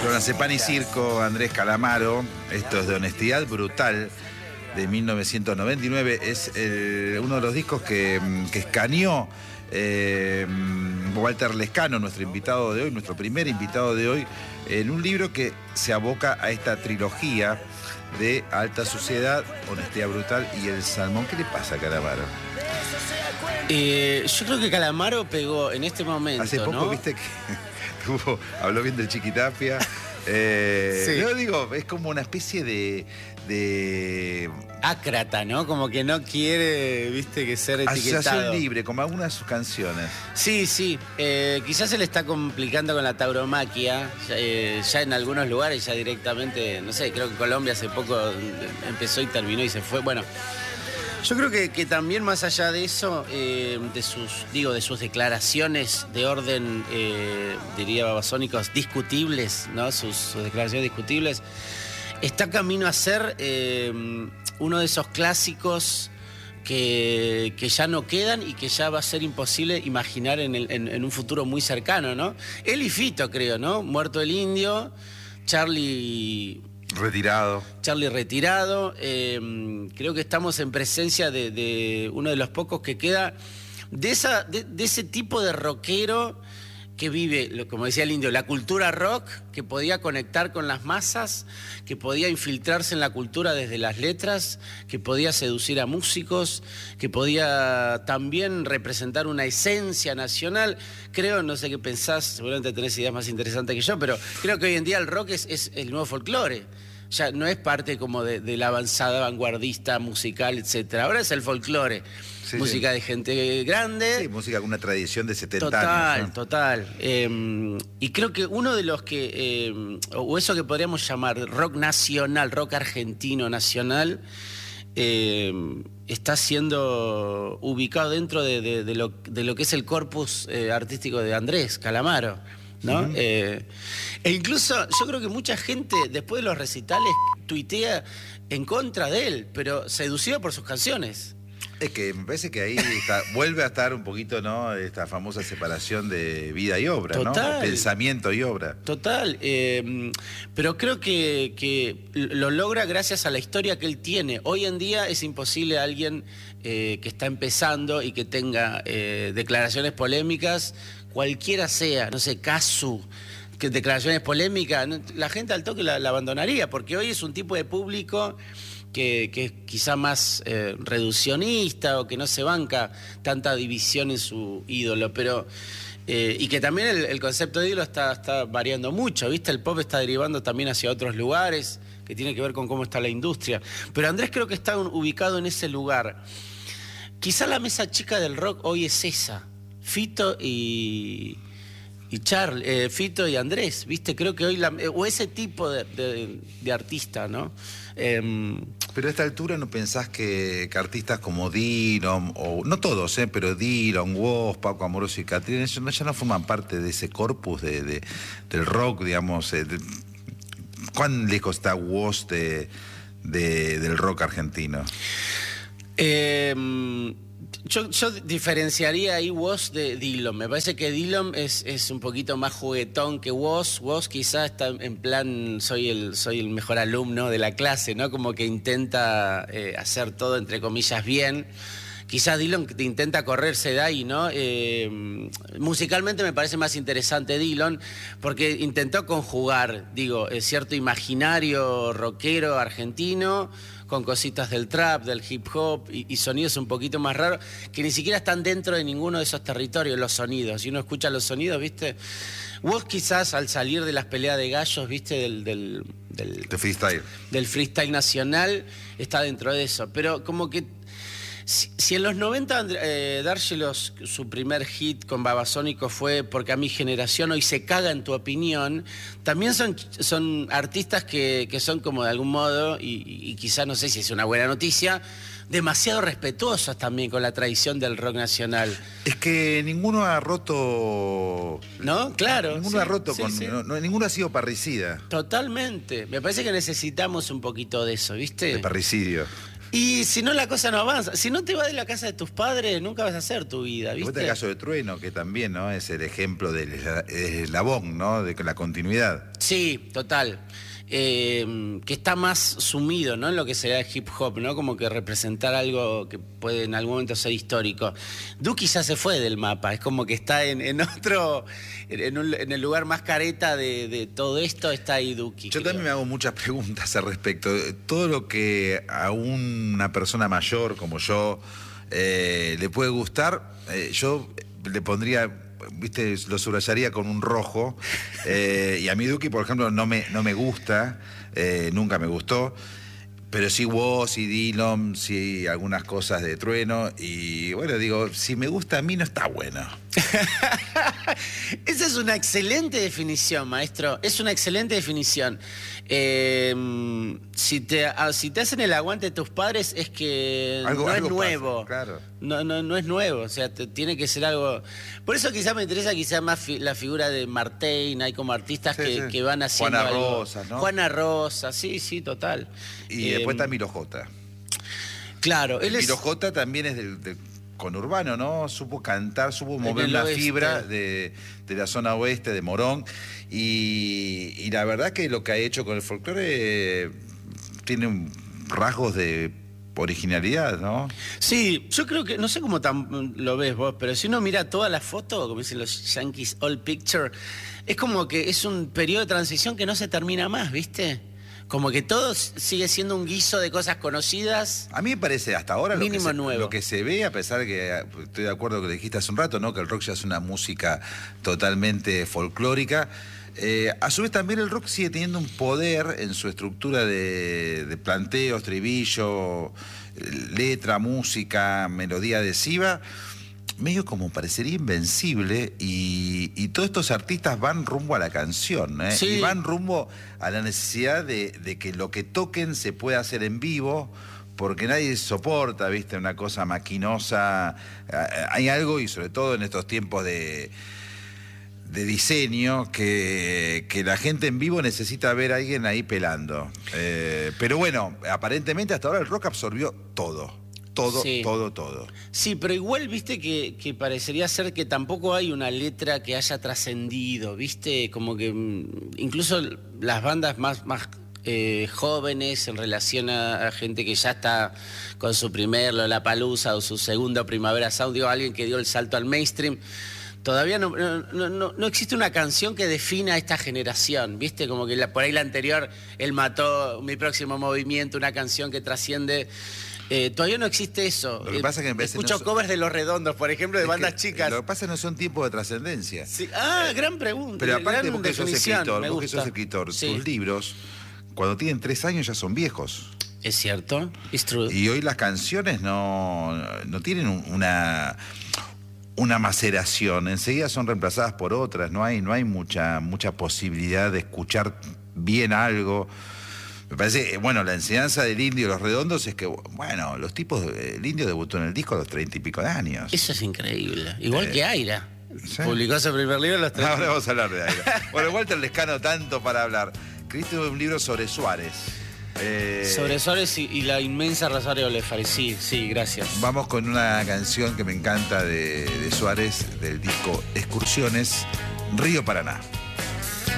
Bueno, hace Pan y Circo, Andrés Calamaro. Esto es de Honestidad Brutal, de 1999. Es uno de los discos que escaneó Walter Lescano, nuestro invitado de hoy, nuestro primer invitado de hoy, en un libro que se aboca a esta trilogía de Alta Suciedad, Honestidad Brutal y El Salmón. ¿Qué le pasa a Calamaro? Yo creo que Calamaro pegó en este momento. Hace poco, ¿no? Viste que habló bien del Chiquitapia. Sí. Yo digo, es como una especie de ácrata, ¿no? Como que no quiere, viste, que ser etiquetado. Asociación libre, como algunas de sus canciones. Sí, sí. Quizás se le está complicando con la tauromaquia. Ya en algunos lugares ya directamente, no sé, creo que Colombia hace poco empezó y terminó y se fue. Bueno, yo creo que también más allá de eso, de sus declaraciones de orden, diría babasónicos, discutibles, ¿no? Sus declaraciones discutibles, está camino a ser uno de esos clásicos que ya no quedan y que ya va a ser imposible imaginar en un futuro muy cercano, ¿no? Él y Fito, creo, ¿no? Muerto el indio, Charlie retirado. Creo que estamos en presencia de uno de los pocos que queda de ese tipo de rockero que vive, como decía el indio, la cultura rock, que podía conectar con las masas, que podía infiltrarse en la cultura desde las letras, que podía seducir a músicos, que podía también representar una esencia nacional. Creo, no sé qué pensás, seguramente tenés ideas más interesantes que yo, pero creo que hoy en día el rock es el nuevo folclore. Ya no es parte como de la avanzada vanguardista musical, etcétera. Ahora es el folclore. Sí, música de gente grande. Sí, música con una tradición de 70 años. Total. Y creo que uno de los que, o eso que podríamos llamar rock nacional, rock argentino nacional, está siendo ubicado dentro de lo que es el corpus artístico de Andrés Calamaro, ¿no? Uh-huh. E incluso yo creo que mucha gente después de los recitales tuitea en contra de él, pero seducido por sus canciones. Es que me parece que ahí vuelve a estar un poquito, ¿no? Esta famosa separación de vida y obra, total, ¿no? Pensamiento y obra. Total. Pero creo que lo logra gracias a la historia que él tiene. Hoy en día es imposible alguien que está empezando y que tenga declaraciones polémicas, cualquiera sea, no sé, Casu, que declaraciones polémicas, la gente al toque la abandonaría, porque hoy es un tipo de público que es quizá más reduccionista o que no se banca tanta división en su ídolo, pero y que también el concepto de ídolo está variando mucho, ¿viste? El pop está derivando también hacia otros lugares, que tiene que ver con cómo está la industria. Pero Andrés creo que está ubicado en ese lugar. Quizá la mesa chica del rock hoy es esa, Fito y Fito y Andrés, ¿viste? Creo que hoy o ese tipo de artista, ¿no? Pero a esta altura ¿no pensás que artistas como Dylan, o no todos, pero Dylan, Woz, Paco Amoroso y Catrina, ya no forman parte de ese corpus del rock, digamos? ¿Cuán lejos está Woz del rock argentino? Yo diferenciaría ahí Woz de Dylan. Me parece que Dylan es un poquito más juguetón que Woz. Woz quizás está en plan, soy el mejor alumno de la clase, ¿no? Como que intenta hacer todo, entre comillas, bien. Quizás Dylan intenta correrse de ahí, ¿no? Musicalmente me parece más interesante Dylan, porque intentó conjugar, cierto imaginario rockero argentino con cositas del trap, del hip hop y sonidos un poquito más raros que ni siquiera están dentro de ninguno de esos territorios, los sonidos. Si uno escucha los sonidos, ¿viste? Vos quizás al salir de las peleas de gallos, ¿viste? Del freestyle. Del freestyle nacional, está dentro de eso. Pero como que si en los 90 Dárgelos, su primer hit con Babasónicos fue Porque a mi generación hoy se caga en tu opinión, también son artistas que son como de algún modo, y quizás no sé si es una buena noticia, demasiado respetuosos también con la tradición del rock nacional. Es que ninguno ha roto... ¿No? Claro. Ninguno ha roto con... Sí. No, ninguno ha sido parricida. Totalmente. Me parece que necesitamos un poquito de eso, ¿viste? De parricidio. Y si no, la cosa no avanza. Si no te vas de la casa de tus padres, nunca vas a hacer tu vida, ¿viste? Está el caso de Trueno, que también, ¿no? Es el ejemplo del eslabón, ¿no? De la continuidad. Sí, total. Que está más sumido, ¿no?, en lo que sería el hip hop, ¿no? Como que representar algo que puede en algún momento ser histórico. Duki ya se fue del mapa, es como que está en otro, en el lugar más careta de todo esto, está ahí Duki. Yo también me hago muchas preguntas al respecto. Todo lo que a una persona mayor como yo le puede gustar, yo le pondría, viste, lo subrayaría con un rojo. Y a mí Duki, por ejemplo, no me gusta, nunca me gustó. Pero sí Woz y Dillom, sí algunas cosas de Trueno. Y bueno, digo, si me gusta a mí no está bueno. Esa es una excelente definición, maestro. Es una excelente definición. Si te hacen el aguante tus padres es que Algo es nuevo. Pasa, claro. No es nuevo. O sea, tiene que ser algo. Por eso quizás me interesa más la figura de Martín. Hay como artistas que van haciendo Juana algo. Rosas, ¿no? Juana Rosa, sí, total. Y después está Milo J. Claro, Milo J también es del conurbano, ¿no? Supo cantar, supo mover una fibra de la zona oeste, de Morón. Y la verdad que lo que ha hecho con el folclore tiene rasgos de originalidad, ¿no? Sí, yo creo que, no sé cómo lo ves vos, pero si uno mira todas las fotos, como dicen los yankees, all picture, es como que es un periodo de transición que no se termina más, ¿viste? Como que todo sigue siendo un guiso de cosas conocidas. A mí me parece hasta ahora nuevo. Lo que se ve, a pesar de que estoy de acuerdo con lo que dijiste hace un rato, ¿no? Que el rock ya es una música totalmente folclórica. A su vez también el rock sigue teniendo un poder en su estructura de planteo, estribillo, letra, música, melodía adhesiva, medio como parecería invencible, y todos estos artistas van rumbo a la canción, ¿eh? Sí. Y van rumbo a la necesidad de que lo que toquen se pueda hacer en vivo, porque nadie soporta, ¿viste? Una cosa maquinosa. Hay algo, y sobre todo en estos tiempos de diseño, que la gente en vivo necesita ver a alguien ahí pelando. Pero bueno, aparentemente hasta ahora el rock absorbió todo. Sí. Todo. Sí, pero igual, viste, que parecería ser que tampoco hay una letra que haya trascendido, viste, como que incluso las bandas más jóvenes en relación a gente que ya está con su primer Lollapalooza o su segundo Primavera Sound, digo, alguien que dio el salto al mainstream. Todavía no existe una canción que defina a esta generación, ¿viste? Como que por ahí la anterior, él mató Mi Próximo Movimiento, una canción que trasciende. Todavía no existe eso. Lo que pasa es que escucho covers de Los Redondos, por ejemplo, de bandas chicas. Lo que pasa es que no son tiempos de trascendencia. Sí. Gran pregunta. Pero aparte, gran vos que sos escritor, Sí. tus libros, cuando tienen 3 años ya son viejos. Es cierto, it's true. Y hoy las canciones no tienen una maceración, enseguida son reemplazadas por otras, no hay mucha posibilidad de escuchar bien algo. Me parece, bueno, la enseñanza del Indio y Los Redondos es que, bueno, el Indio debutó en el disco a los 30 y pico de años. Eso es increíble. Igual que Aira. ¿Sí? Publicó su primer libro a los 30. Ahora vamos a hablar de Aira. Bueno, Walter Lescano, tanto para hablar. Escribiste un libro sobre Suárez. Sobre Suárez y la inmensa Rosario Blefari. Sí, gracias. Vamos con una canción que me encanta de Suárez, del disco Excursiones, Río Paraná.